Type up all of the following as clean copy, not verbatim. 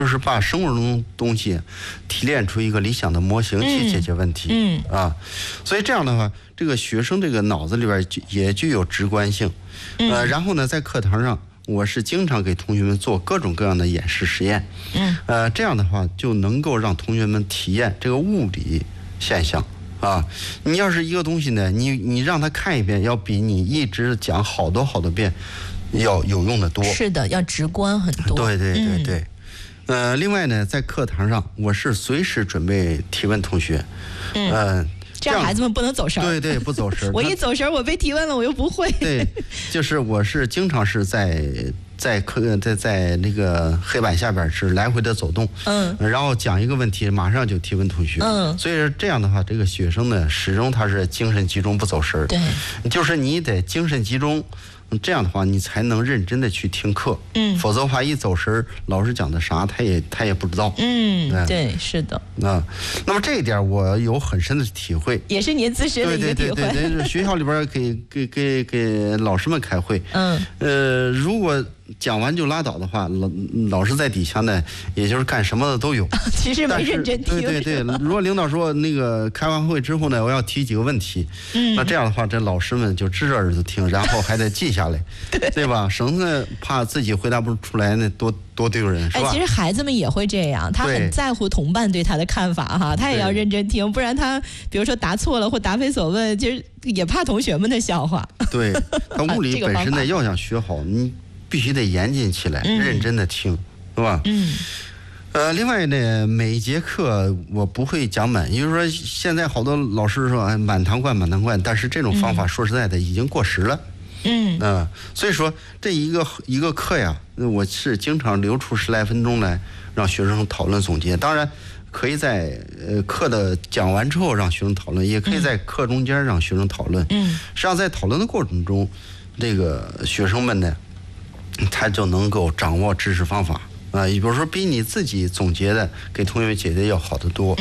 就是把生活中的东西提炼出一个理想的模型去解决问题。所以这样的话，这个学生这个脑子里边也具有直观性。然后呢，在课堂上，我是经常给同学们做各种各样的演示实验。这样的话就能够让同学们体验这个物理现象。你要是一个东西呢，你让他看一遍，要比你一直讲好多遍要有用的多。 是的，要直观很多。 对。另外呢，在课堂上，我是随时准备提问同学。 这样孩子们不能走神。 对，不走神。 我一走神，我被提问了，我又不会。 对，就是我是经常是在那个黑板下边是来回的走动。然后讲一个问题，马上就提问同学。所以这样的话，这个学生呢，始终他是精神集中，不走神。 对， 就是你得精神集中。这样的话，你才能认真的去听课。否则的话，一走神，老师讲的啥，他也不知道。 对，是的。 那么这一点我有很深的体会， 也是您自身的一个体会。 对，学校里边给老师们开会。如果讲完就拉倒的话，老师在底下呢，也就是干什么的都有。 其实没认真听。 对。如果领导说那个开完会之后呢，我要提几个问题，那这样的话，这老师们就支着耳朵听，然后还得记下来，对吧？省得怕自己回答不出来，那多丢人，是吧？ 其实孩子们也会这样，他很在乎同伴对他的看法哈，他也要认真听，不然他比如说答错了或答非所问，就是也怕同学们的笑话。 对，他物理本身呢，要想学好，你必须得严谨起来，认真的听，是吧？另外呢，每一节课我不会讲满，也就是说，现在好多老师说满堂灌，但是这种方法说实在的已经过时了。所以说这一个课呀，我是经常留出10来分钟来让学生讨论总结。当然，可以在课的讲完之后让学生讨论，也可以在课中间让学生讨论。实际上在讨论的过程中，这个学生们呢，他就能够掌握知识方法比如说比你自己总结的给同学们解的要好得多。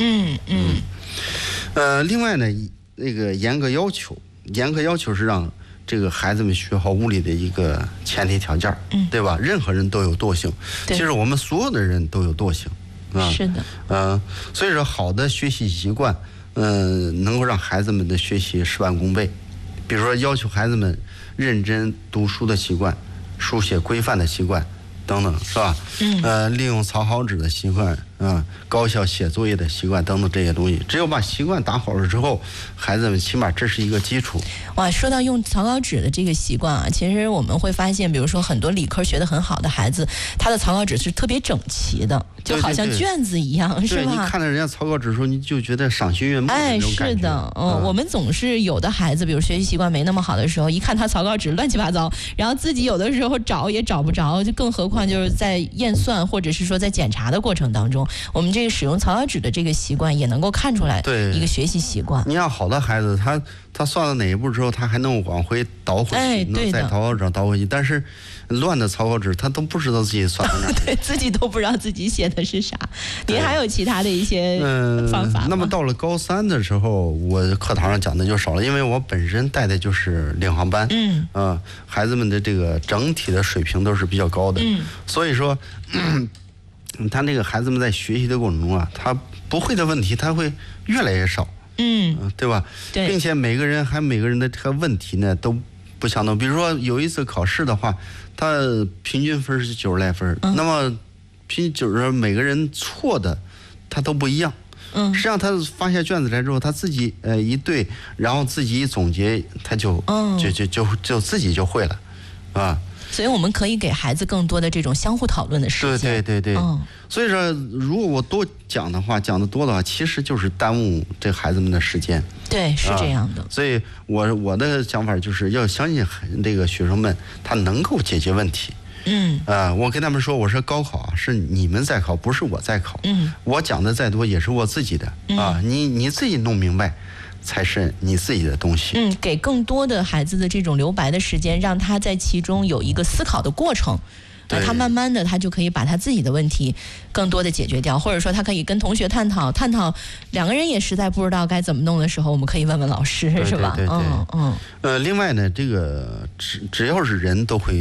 另外呢，那个严格要求是让这个孩子们学好物理的一个前提条件，对吧？任何人都有惰性，其实我们所有的人都有惰性。 是的。 所以说好的学习习惯，能够让孩子们的学习事半功倍。比如说要求孩子们认真读书的习惯，书写规范的习惯等等，是吧？利用草稿纸的习惯，高效写作业的习惯等等这些东西，只有把习惯打好了之后，孩子们起码这是一个基础。 哇，说到用草稿纸的这个习惯啊，其实我们会发现，比如说很多理科学得很好的孩子，他的草稿纸是特别整齐的，就好像卷子一样，是吧？ 你看到人家草稿纸的时候，你就觉得赏心悦目的那种感觉。 是的，我们总是有的孩子，比如学习习惯没那么好的时候，一看他草稿纸乱七八糟，然后自己有的时候找也找不着，就更何况就是在验算或者是说在检查的过程当中，我们这个使用草稿纸的这个习惯也能够看出来一个学习习惯。 你要好的孩子，他算到哪一步之后，他还能往回倒回去，能在草稿纸上倒回去。但是乱的草稿纸，他都不知道自己算到哪对自己都不知道自己写的是啥。您还有其他的一些方法吗？ 那么到了高3的时候，我课堂上讲的就少了，因为我本身带的就是领航班。孩子们的这个整体的水平都是比较高的。所以说他那个孩子们在学习的过程中啊，他不会的问题他会越来越少。对吧？ 对， 并且每个人的这个问题呢都不相同。比如说有一次考试的话，他平均分是90来分，那么就是每个人错的他都不一样。实际上他发下卷子来之后，他自己一对，然后自己一总结，他就自己就会了， 所以我们可以给孩子更多的这种相互讨论的时间。 对。所以说，如果我多讲的话，讲得多的话，其实就是耽误这孩子们的时间。 对，是这样的。 所以我的想法就是要相信这个学生们，他能够解决问题。我跟他们说，我说高考是你们在考，不是我在考。我讲的再多也是我自己的你自己弄明白才是你自己的东西。 给更多的孩子的这种留白的时间，让他在其中有一个思考的过程。他慢慢的，他就可以把他自己的问题更多的解决掉，或者说他可以跟同学探讨，两个人也实在不知道该怎么弄的时候，我们可以问问老师，是吧？ 另外呢，这个只要是人都会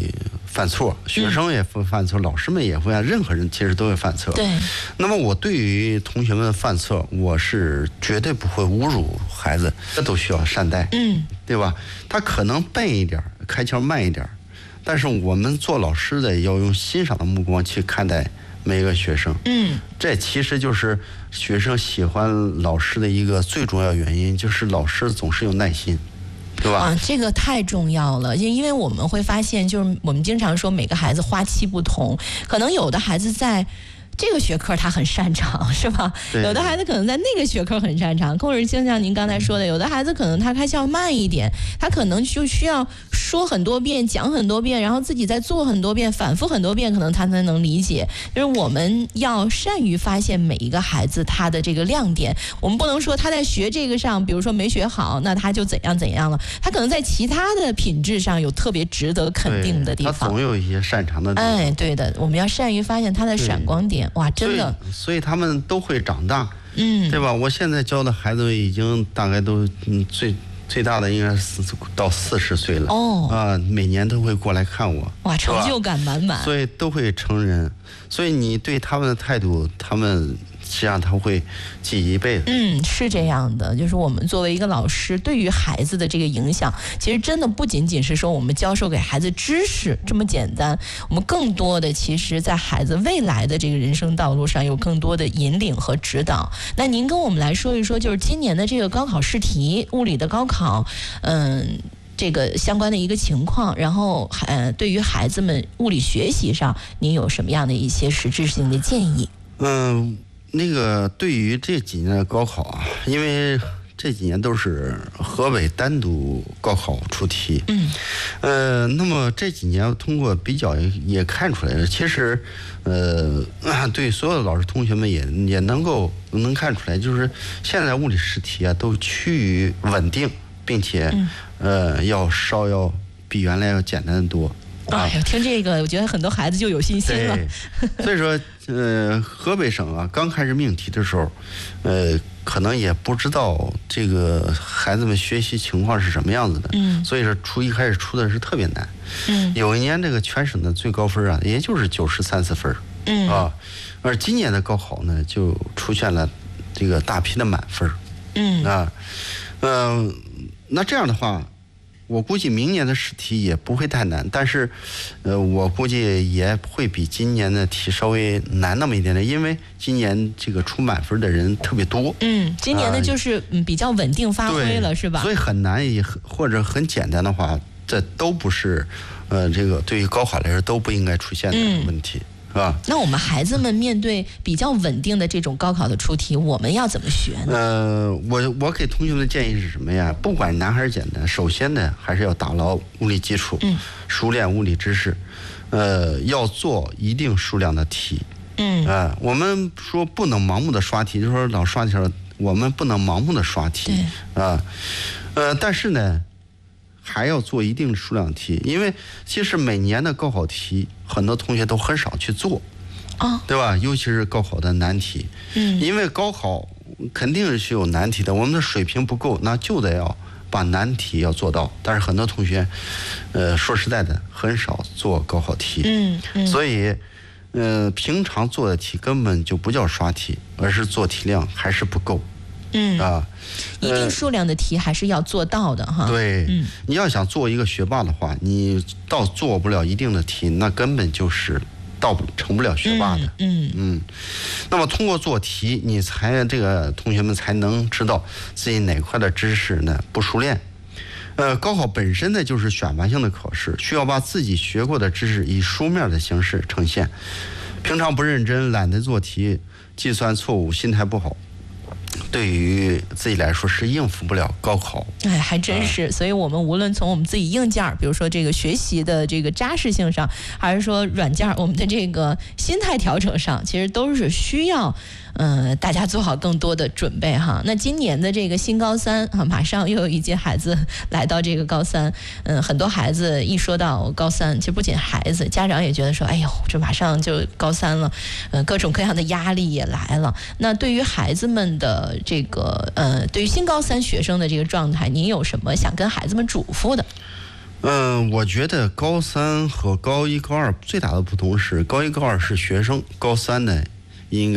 犯错，学生也会犯错，老师们也会任何人其实都会犯错。 对。 那么我对于同学们犯错，我是绝对不会侮辱孩子，这都需要善待，对吧？他可能笨一点，开窍慢一点，但是我们做老师的要用欣赏的目光去看待每个学生。这其实就是学生喜欢老师的一个最重要原因，就是老师总是有耐心。对吧？ 这个太重要了，因为我们会发现，就是我们经常说每个孩子花期不同，可能有的孩子在这个学科他很擅长，是吧？有的孩子可能在那个学科很擅长，或者就像您刚才说的，有的孩子可能他开窍慢一点，他可能就需要说很多遍、讲很多遍，然后自己再做很多遍、反复很多遍，可能他才能理解。就是我们要善于发现每一个孩子他的这个亮点，我们不能说他在学这个上，比如说没学好，那他就怎样怎样了，他可能在其他的品质上有特别值得肯定的地方。 他总有一些擅长的地方。 对的，我们要善于发现他的闪光点。哇，真的， 所以他们都会长大，对吧？我现在教的孩子已经大概都最大的应该是到40岁了，每年都会过来看我， 哇，成就感满满， 所以都会成人，所以你对他们的态度，他们实际上他会记一辈子。 是这样的，就是我们作为一个老师，对于孩子的这个影响，其实真的不仅仅是说我们教授给孩子知识这么简单，我们更多的其实在孩子未来的这个人生道路上有更多的引领和指导。那您跟我们来说一说，就是今年的这个高考试题，物理的高考，这个相关的一个情况，然后对于孩子们物理学习上，您有什么样的一些实质性的建议？ 那个对于这几年的高考啊，因为这几年都是河北单独高考出题，那么这几年通过比较也看出来了，其实对所有的老师同学们也能看出来，就是现在物理试题啊都趋于稳定，并且要比原来要简单的多。 听这个，我觉得很多孩子就有信心了。 所以说，河北省啊，刚开始命题的时候，可能也不知道这个孩子们学习情况是什么样子的，所以说一开始出的是特别难。有一年这个全省的最高分啊，也就是93-94分，而今年的高考呢，就出现了这个大批的满分，那这样的话，我估计明年的试题也不会太难，但是，我估计也会比今年的题稍微难那么一点点，因为今年这个出满分的人特别多。 今年呢就是比较稳定发挥了，是吧？ 所以很难或者很简单的话，这都不是，这个对于高考来说都不应该出现的问题。是吧？ 那我们孩子们面对比较稳定的这种高考的出题，我们要怎么学呢？我给同学们的建议是什么呀？不管难还是简单，首先呢还是要打牢物理基础，熟练物理知识，要做一定数量的题。我们说不能盲目的刷题，就是说老刷题，我们不能盲目的刷题但是呢，还要做一定数量题，因为其实每年的高考题，很多同学都很少去做，对吧？尤其是高考的难题，因为高考肯定是有难题的，我们的水平不够，那就得要把难题要做到。但是很多同学，说实在的，很少做高考题，所以，平常做的题根本就不叫刷题，而是做题量还是不够。 一定数量的题还是要做到的哈。 对，你要想做一个学霸的话，你到做不了一定的题，那根本就是成不了学霸的。那么通过做题，你这个同学们才能知道自己哪块的知识呢不熟练。高考本身呢就是选拔性的考试，需要把自己学过的知识以书面的形式呈现。平常不认真、懒得做题、计算错误、心态不好，对于自己来说是应付不了高考。 还真是。所以我们无论从我们自己硬件，比如说这个学习的这个扎实性上，还是说软件我们的这个心态调整上，其实都是需要大家做好更多的准备哈。那今年的这个新高三马上又有一届孩子来到这个高三，很多孩子一说到高三，其实不仅孩子，家长也觉得说，哎呦，这马上就高三了，各种各样的压力也来了。那对于孩子们的这个对于新高三学生的这个状态，您有什么想跟孩子们嘱咐的？ 我觉得高三和高一高二最大的不同是，高一高二是学生，高三呢应该